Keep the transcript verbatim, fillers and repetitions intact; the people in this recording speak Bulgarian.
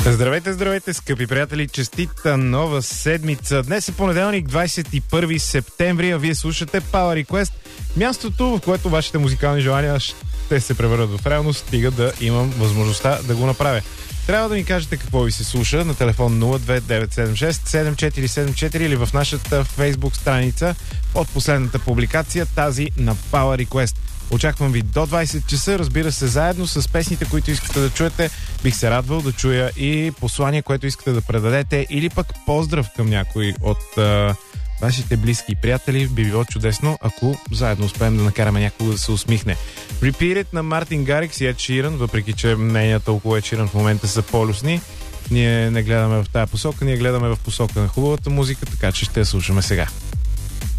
Здравейте, здравейте, скъпи приятели! Честита нова седмица! Днес е понеделник, двадесет и първи септември, а вие слушате Power Request, мястото, в което вашите музикални желания ще се превърнат в реалност, стига да имам възможността да го направя. Трябва да ми кажете какво ви се слуша на телефон нула две девет седем шест седем четири седем четири или в нашата Facebook страница под последната публикация, тази на Power Request. Очаквам ви до двадесет часа, разбира се, заедно с песните, които искате да чуете. Бих се радвал да чуя и послание, което искате да предадете, или пък поздрав към някой от а, вашите близки приятели. Би било чудесно, ако заедно успеем да накараме някого да се усмихне. Repeat It на Мартин Гарикс и Ед Ширан, въпреки че мненията около Ед Ширан в момента са полюсни. Ние не гледаме в тая посока, ние гледаме в посока на хубавата музика, така че ще я слушаме сега.